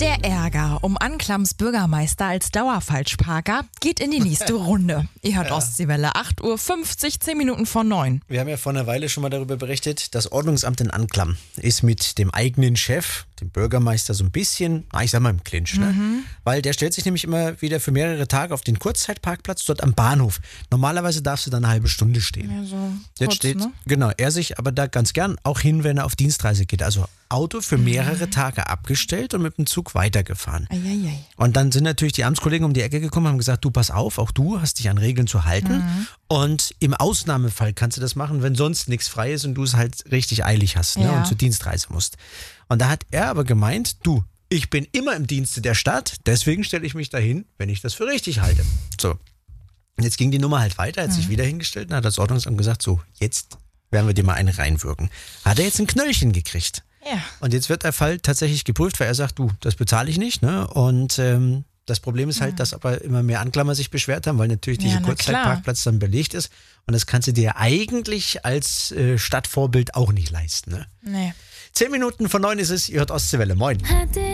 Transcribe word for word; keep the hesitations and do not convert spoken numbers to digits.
Der Ärger um Anklamms Bürgermeister als Dauerfalschparker geht in die nächste Runde. Ihr hört Ja. Ostseewelle, acht Uhr fünfzig, zehn Minuten vor neun. Wir haben ja vor einer Weile schon mal darüber berichtet, das Ordnungsamt in Anklam ist mit dem eigenen Chef, dem Bürgermeister, so ein bisschen, na, ich sag mal im Clinch, ne? Weil der stellt sich nämlich immer wieder für mehrere Tage auf den Kurzzeitparkplatz dort am Bahnhof. Normalerweise darfst du da eine halbe Stunde stehen. Ja, so Jetzt kurz, steht, ne? genau, er sich aber da ganz gern auch hin, wenn er auf Dienstreise geht. Also Auto für mehrere Tage abgestellt und mit dem Zug weitergefahren. Eieiei. Und dann sind natürlich die Amtskollegen um die Ecke gekommen und haben gesagt, du pass auf, auch du hast dich an Regeln zu halten. Mhm. Und im Ausnahmefall kannst du das machen, wenn sonst nichts frei ist und du es halt richtig eilig hast, ne, Ja. und zur Dienstreise musst. Und da hat er aber gemeint, du, ich bin immer im Dienste der Stadt, deswegen stelle ich mich dahin, wenn ich das für richtig halte. So. Und jetzt ging die Nummer halt weiter, hat sich wieder hingestellt und hat das Ordnungsamt gesagt, so, jetzt werden wir dir mal eine reinwürgen. Hat er jetzt ein Knöllchen gekriegt. Ja. Und jetzt wird der Fall tatsächlich geprüft, weil er sagt, du, das bezahle ich nicht. Ne? Und ähm, das Problem ist halt, dass aber immer mehr Anklammer sich beschwert haben, weil natürlich Ja, dieser na Kurzzeitparkplatz dann belegt ist. Und das kannst du dir eigentlich als äh, Stadtvorbild auch nicht leisten. Ne? Nee. Zehn Minuten vor neun ist es, ihr hört Ostseewelle. Moin.